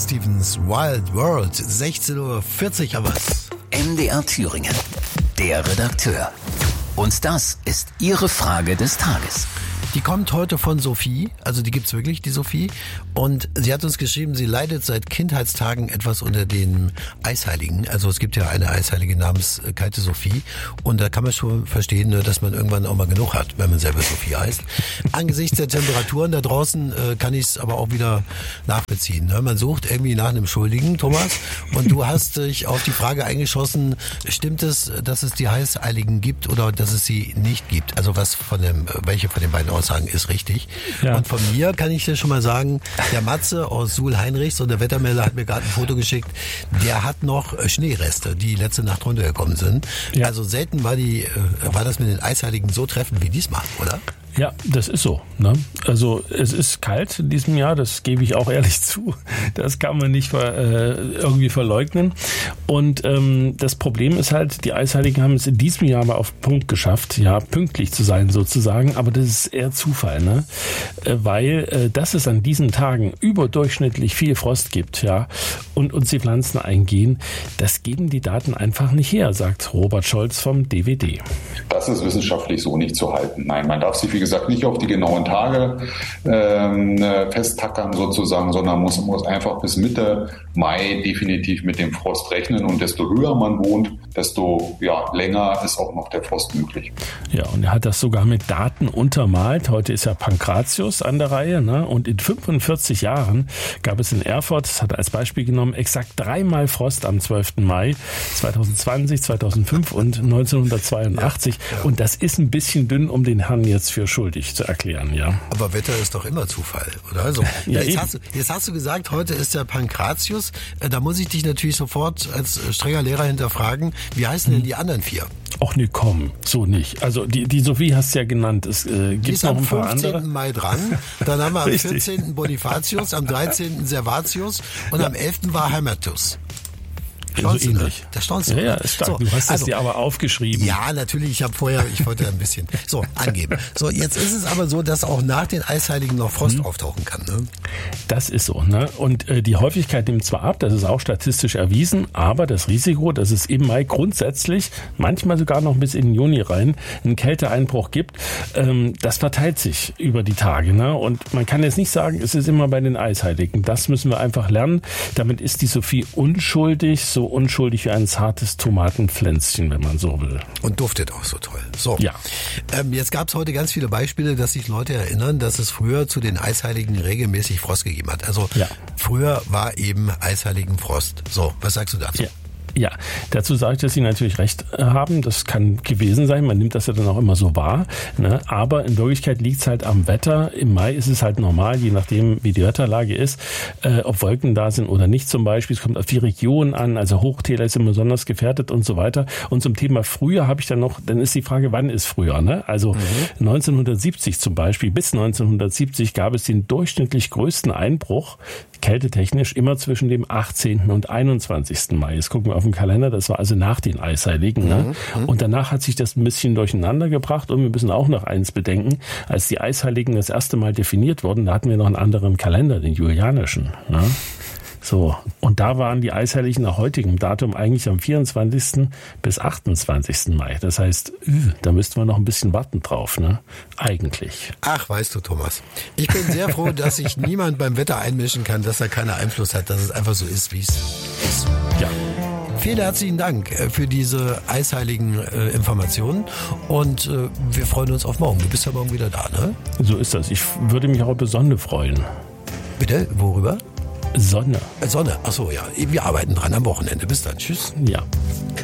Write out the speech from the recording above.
Stevens Wild World, 16:40 Uhr, aber was? MDR Thüringen, der Redakteur. Und das ist Ihre Frage des Tages. Die kommt heute von Sophie, also die gibt's wirklich, die Sophie. Und sie hat uns geschrieben, sie leidet seit Kindheitstagen etwas unter den Eisheiligen. Also es gibt ja eine Eisheilige namens Kalte Sophie. Und da kann man schon verstehen, dass man irgendwann auch mal genug hat, wenn man selber Sophie heißt. Angesichts der Temperaturen da draußen kann ich es aber auch wieder nachbeziehen. Man sucht irgendwie nach einem Schuldigen, Thomas. Und du hast dich auf die Frage eingeschossen, stimmt es, dass es die Eisheiligen gibt oder dass es sie nicht gibt? Also welche von den beiden Aussagen ist richtig. Ja. Und von mir kann ich dir schon mal sagen, der Matze aus Suhl-Heinrichs und der Wettermelder hat mir gerade ein Foto geschickt, der hat noch Schneereste, die letzte Nacht runtergekommen sind. Ja. Also selten war das mit den Eisheiligen so treffend wie diesmal, oder? Ja, das ist so. Ne? Also es ist kalt in diesem Jahr, das gebe ich auch ehrlich zu. Das kann man nicht irgendwie verleugnen. Und das Problem ist halt, die Eisheiligen haben es in diesem Jahr aber auf Punkt geschafft, ja, pünktlich zu sein sozusagen. Aber das ist eher Zufall, ne? Weil dass es an diesen Tagen überdurchschnittlich viel Frost gibt, ja, und uns die Pflanzen eingehen, das geben die Daten einfach nicht her, sagt Robert Scholz vom DWD. Das ist wissenschaftlich so nicht zu halten. Nein, man darf sich, wie gesagt, nicht auf die genauen Tage festtackern sozusagen, sondern muss einfach bis Mitte Mai definitiv mit dem Frost rechnen. Und desto höher man wohnt, desto länger ist auch noch der Frost möglich. Ja, und er hat das sogar mit Daten untermalt. Heute ist ja Pankratius an der Reihe, ne? Und in 45 Jahren gab es in Erfurt, das hat er als Beispiel genommen, exakt 3-mal Frost am 12. Mai 2020, 2005 und 1982. Ja. Und das ist ein bisschen dünn, um den Herrn jetzt für schuldig zu erklären, ja. Aber Wetter ist doch immer Zufall, oder? Also, jetzt hast du gesagt, heute ist der Pankratius. Da muss ich dich natürlich sofort als strenger Lehrer hinterfragen, wie heißen denn die anderen 4? Ach nee, komm, so nicht. Also die Sophie hast du ja genannt. Es gibt noch ein paar andere. Am 15. Mai dran, dann haben wir am 14. Bonifatius, am 13. Servatius und am 11. war Hermetus. So ähnlich. Da staunst du. Ja, ist stark. So, du hast es dir aber aufgeschrieben. Ja, natürlich. Ich wollte ein bisschen angeben. So, jetzt ist es aber so, dass auch nach den Eisheiligen noch Frost auftauchen kann. Ne? Das ist so. Ne? Und die Häufigkeit nimmt zwar ab, das ist auch statistisch erwiesen, aber das Risiko, dass es im Mai grundsätzlich, manchmal sogar noch bis in den Juni rein, einen Kälteeinbruch gibt, das verteilt sich über die Tage. Ne? Und man kann jetzt nicht sagen, es ist immer bei den Eisheiligen. Das müssen wir einfach lernen. Damit ist die Sophie unschuldig, so unschuldig wie ein zartes Tomatenpflänzchen, wenn man so will. Und duftet auch so toll. So. Ja. Jetzt gab es heute ganz viele Beispiele, dass sich Leute erinnern, dass es früher zu den Eisheiligen regelmäßig Frost gegeben hat. Also früher war eben Eisheiligen Frost. So, was sagst du dazu? Ja, dazu sage ich, dass Sie natürlich recht haben. Das kann gewesen sein. Man nimmt das ja dann auch immer so wahr. Ne? Aber in Wirklichkeit liegt es halt am Wetter. Im Mai ist es halt normal, je nachdem, wie die Wetterlage ist, ob Wolken da sind oder nicht zum Beispiel. Es kommt auf die Region an. Also Hochtäler sind besonders gefährdet und so weiter. Und zum Thema früher habe ich dann ist die Frage, wann ist früher? Ne? Also 1970 zum Beispiel, bis 1970 gab es den durchschnittlich größten Einbruch, kältetechnisch, immer zwischen dem 18. und 21. Mai. Jetzt gucken wir auf den Kalender, das war also nach den Eisheiligen. Ne? Und danach hat sich das ein bisschen durcheinander gebracht und wir müssen auch noch eins bedenken, als die Eisheiligen das erste Mal definiert wurden, da hatten wir noch einen anderen Kalender, den julianischen. Ne? So, und da waren die Eisheiligen nach heutigem Datum eigentlich am 24. bis 28. Mai. Das heißt, da müssten wir noch ein bisschen warten drauf, ne? Eigentlich. Ach, weißt du, Thomas, ich bin sehr froh, dass sich niemand beim Wetter einmischen kann, dass er keinen Einfluss hat, dass es einfach so ist, wie es ist. Ja. Vielen herzlichen Dank für diese eisheiligen Informationen und wir freuen uns auf morgen. Du bist ja morgen wieder da, ne? So ist das. Ich würde mich auch über Sonne freuen. Bitte? Worüber? Sonne. Sonne, ach so, ja. Wir arbeiten dran am Wochenende. Bis dann. Tschüss. Ja.